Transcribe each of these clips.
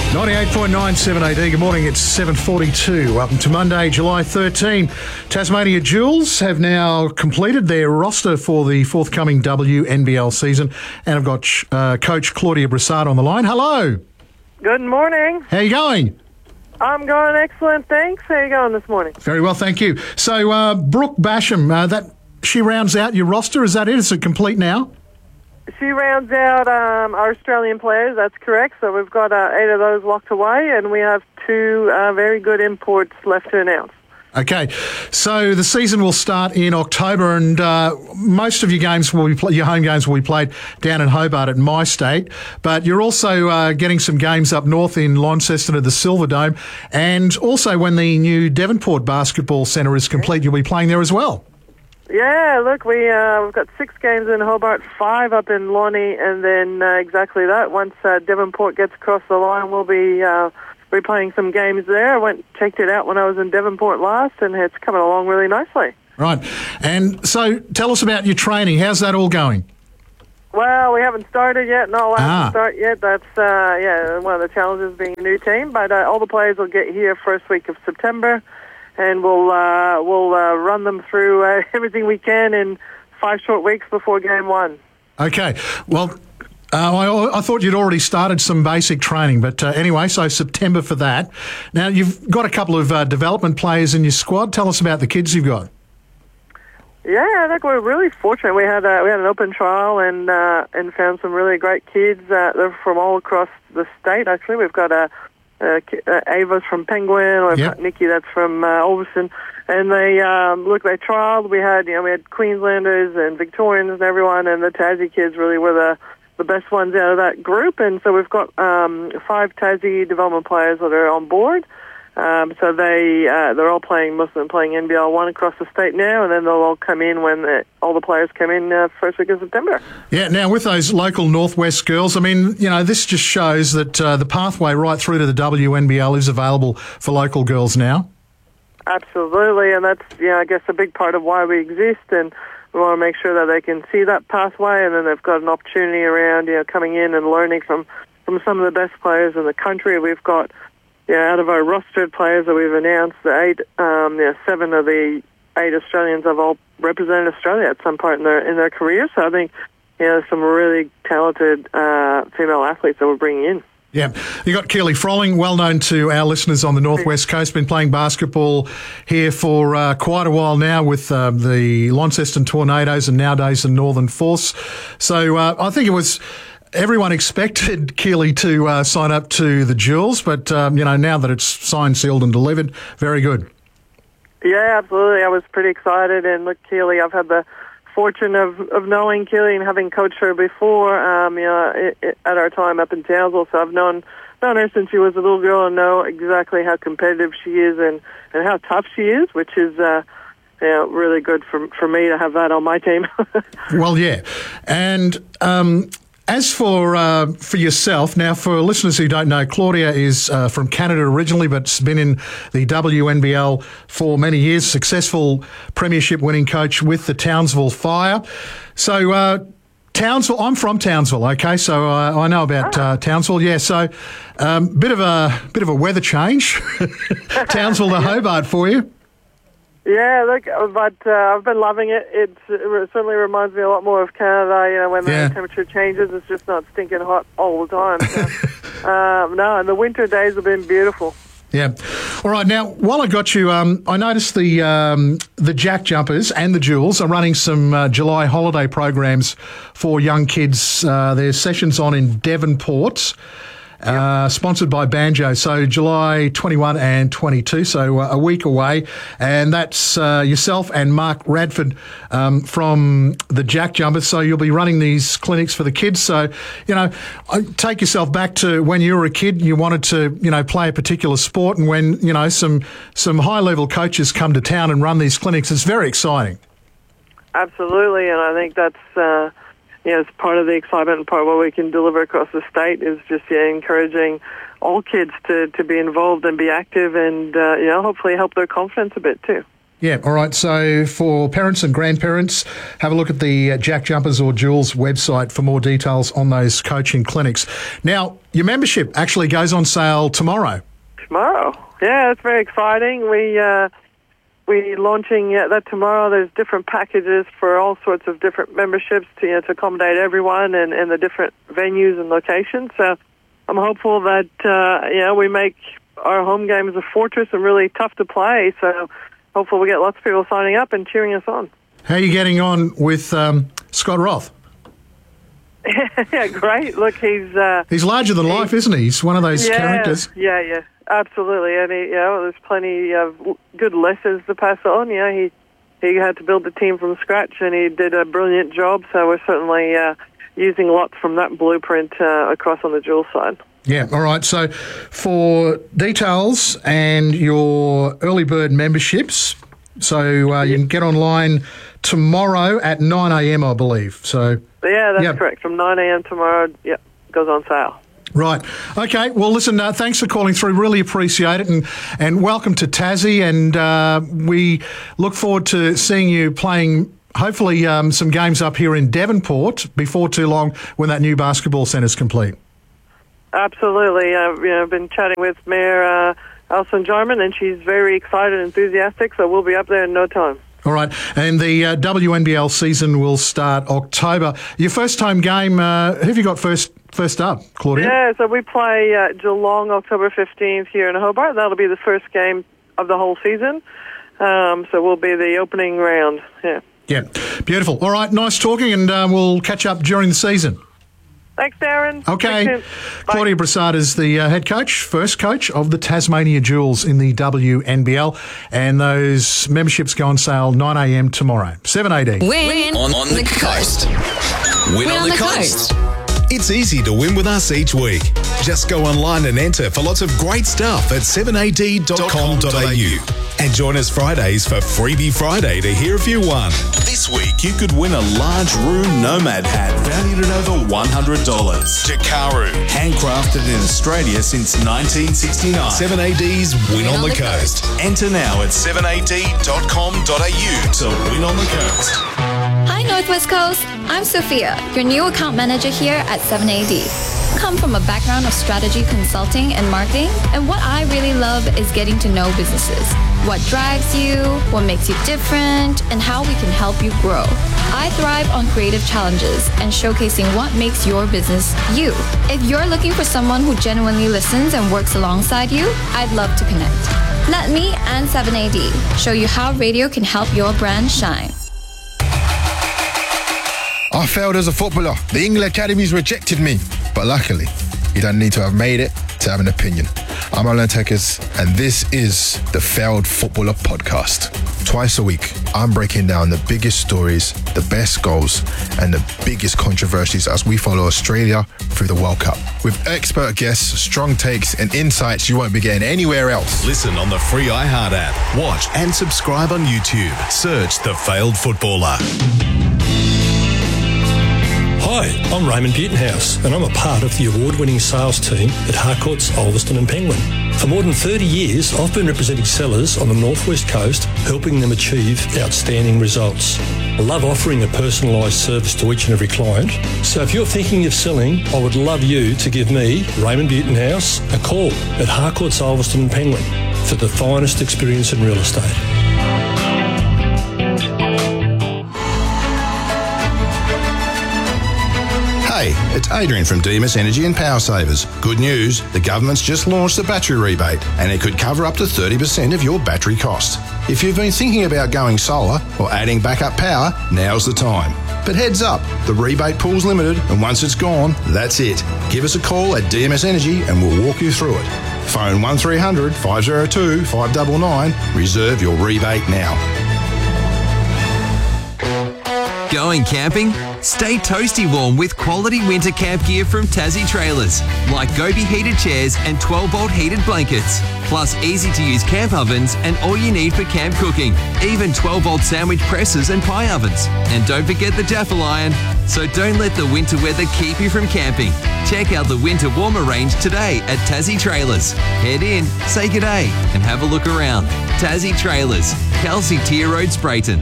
98.97 AD. Good morning. It's 7:42. Welcome to Monday, July 13. Tasmania Jewels have now completed their roster for the forthcoming WNBL season, and I've got Coach Claudia Broussard on the line. Hello. Good morning. How you going? I'm going excellent, thanks. How you going this morning? Very well, thank you. So, Brooke Basham, she rounds out your roster. Is that it? Is it complete now? She rounds out our Australian players, that's correct. So we've got 8 of those locked away, and we have 2 very good imports left to announce. Okay, so the season will start in October, and most of your games will be your home games will be played down in Hobart at MyState. But you're also getting some games up north in Launceston at the Silverdome, and also when the new Devonport Basketball Centre is complete, you'll be playing there as well. Yeah, look, we've got 6 games in Hobart, 5 up in Lonnie, and then exactly that. Once Devonport gets across the line, we'll be playing some games there. I checked it out when I was in Devonport last, and it's coming along really nicely. Right, and so tell us about your training. How's that all going? Well, we haven't started yet. Not allowed to start yet. That's one of the challenges being a new team. But all the players will get here first week of September, and we'll run them through everything we can in 5 short weeks before game 1. Okay. Well, I thought you'd already started some basic training, but anyway, so September for that. Now, you've got a couple of development players in your squad. Tell us about the kids you've got. Yeah, I think we're really fortunate. We had an open trial and found some really great kids. They're from all across the state. Actually, we've got Ava's from Penguin. We've got Nikki that's from Ulverstone, and they trialed. We had Queenslanders and Victorians and everyone, and the Tassie kids really were the best ones out of that group. And so we've got 5 Tassie development players that are on board. So they're all playing. Most of them playing NBL 1 across the state now, and then they'll all come in when all the players come in first week of September. Yeah. Now with those local Northwest girls, I mean, this just shows that the pathway right through to the WNBL is available for local girls now. Absolutely, and that's I guess a big part of why we exist, and we want to make sure that they can see that pathway, and then they've got an opportunity around coming in and learning from some of the best players in the country. We've got. Out of our rostered players that we've announced, the 7 of the 8 Australians have all represented Australia at some part in their career. So I think there's some really talented female athletes that we're bringing in. Yeah, you got Keely Froling, well known to our listeners on the Northwest Coast, been playing basketball here for quite a while now with the Launceston Tornadoes and nowadays the Northern Force. So I think it was. Everyone expected Keely to sign up to the Jewels, but, now that it's signed, sealed and delivered, very good. Yeah, absolutely. I was pretty excited. And look, Keely, I've had the fortune of knowing Keely and having coached her before, at our time up in Townsville. So I've known her since she was a little girl and know exactly how competitive she is and how tough she is, which is... really good for me to have that on my team. Well, yeah. And... As for yourself, now for listeners who don't know, Claudia is from Canada originally, but's been in the WNBL for many years, successful premiership winning coach with the Townsville Fire. So Townsville, I'm from Townsville, okay, so I know about Townsville, yeah, so bit of a weather change, Townsville to Hobart for you. Yeah, look, but I've been loving it. It certainly reminds me a lot more of Canada, when the temperature changes, it's just not stinking hot all the time. So, and the winter days have been beautiful. Yeah. All right, now, while I got you, I noticed the Jack Jumpers and the Jewels are running some July holiday programs for young kids. There's sessions on in Devonport. Sponsored by Banjo. So July 21 and 22, so a week away. And that's yourself and Mark Radford from the Jack Jumpers. So you'll be running these clinics for the kids. So, take yourself back to when you were a kid and you wanted to, play a particular sport, and when, some high-level coaches come to town and run these clinics. It's very exciting. Absolutely, and I think that's... it's part of the excitement and part of what we can deliver across the state is just encouraging all kids to be involved and be active and, hopefully help their confidence a bit too. Yeah, all right. So for parents and grandparents, have a look at the Jack Jumpers or Jules website for more details on those coaching clinics. Now, your membership actually goes on sale tomorrow. Tomorrow? Yeah, it's very exciting. We're launching that tomorrow. There's different packages for all sorts of different memberships to accommodate everyone and the different venues and locations. So I'm hopeful that we make our home games a fortress and really tough to play. So hopefully we get lots of people signing up and cheering us on. How are you getting on with Scott Roth? Yeah, great. Look, he's larger than life, isn't he? He's one of those characters. Yeah, absolutely. And there's plenty of good lessons to pass on. He had to build the team from scratch, and he did a brilliant job. So we're certainly using lots from that blueprint across on the Jules side. Yeah, all right. So for details and your early bird memberships, so you can get online tomorrow at 9 a.m, I believe. So yeah, that's correct. From 9 a.m. tomorrow, goes on sale. Right. Okay. Well, listen, thanks for calling through. Really appreciate it. And welcome to Tassie. And we look forward to seeing you playing, hopefully, some games up here in Devonport before too long when that new basketball centre's complete. Absolutely. I've been chatting with Mayor Alison Jarman, and she's very excited and enthusiastic, so we'll be up there in no time. All right. And the WNBL season will start October. Your first home game, who have you got first up, Claudia? Yeah, so we play Geelong October 15th here in Hobart. That'll be the first game of the whole season. So we'll be the opening round. Yeah. Beautiful. All right. Nice talking, and we'll catch up during the season. Thanks, Darren. Okay. Claudia Brassard is the head coach, first coach of the Tasmania Jules in the WNBL. And those memberships go on sale 9 a.m. tomorrow. 7 AD. Win on the coast. Win on the coast. It's easy to win with us each week. Just go online and enter for lots of great stuff at 7ad.com.au. And join us Fridays for Freebie Friday to hear if you won. This week, you could win a large room Nomad hat valued at over $100. Jakaru, handcrafted in Australia since 1969. 7AD's Win on the Coast. Enter now at 7ad.com.au to win on the coast. Hi Northwest Coast, I'm Sophia, your new account manager here at 7AD. Come from a background of strategy consulting and marketing, and what I really love is getting to know businesses. What drives you, what makes you different, and how we can help you grow. I thrive on creative challenges and showcasing what makes your business you. If you're looking for someone who genuinely listens and works alongside you, I'd love to connect. Let me and 7AD show you how radio can help your brand shine. I failed as a footballer. The England Academies rejected me. But luckily, you don't need to have made it to have an opinion. I'm Alan Tekers, and this is the Failed Footballer Podcast. Twice a week, I'm breaking down the biggest stories, the best goals, and the biggest controversies as we follow Australia through the World Cup. With expert guests, strong takes, and insights you won't be getting anywhere else. Listen on the free iHeart app. Watch and subscribe on YouTube. Search The Failed Footballer. Hi, I'm Raymond Butenhouse, and I'm a part of the award-winning sales team at Harcourts, Ulverston and Penguin. For more than 30 years, I've been representing sellers on the Northwest Coast, helping them achieve outstanding results. I love offering a personalised service to each and every client. So if you're thinking of selling, I would love you to give me, Raymond Butenhouse, a call at Harcourts, Ulverston and Penguin for the finest experience in real estate. Hey, it's Adrian from DMS Energy and Power Savers. Good news, the government's just launched the battery rebate and it could cover up to 30% of your battery cost. If you've been thinking about going solar or adding backup power, now's the time. But heads up, the rebate pool's limited and once it's gone, that's it. Give us a call at DMS Energy and we'll walk you through it. Phone 1300 502 599. Reserve your rebate now. Going camping? Stay toasty warm with quality winter camp gear from Tassie Trailers, like Gobi heated chairs and 12-volt heated blankets, plus easy-to-use camp ovens and all you need for camp cooking, even 12-volt sandwich presses and pie ovens. And don't forget the Jaffle iron. So don't let the winter weather keep you from camping. Check out the winter warmer range today at Tassie Trailers. Head in, say g'day, and have a look around. Tassie Trailers, Kelsey Tier Road, Sprayton.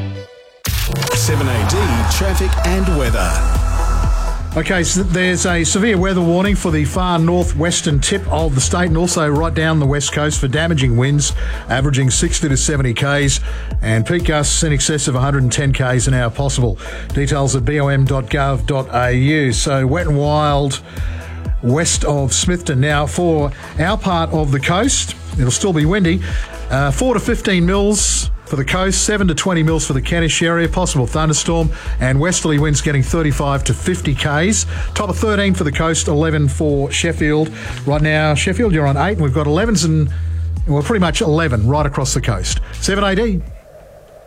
7AD traffic and weather. Okay, so there's a severe weather warning for the far northwestern tip of the state and also right down the west coast for damaging winds averaging 60 to 70 k's and peak gusts in excess of 110 k's an hour possible. Details at bom.gov.au. So wet and wild west of Smithton. Now for our part of the coast, it'll still be windy. 4 to 15 mils for the coast, 7 to 20 mils for the Kentish area, possible thunderstorm, and westerly winds getting 35 to 50 k's. Top of 13 for the coast, 11 for Sheffield. Right now, Sheffield, you're on 8, and we've got 11s and, well, pretty much 11 right across the coast. 7AD.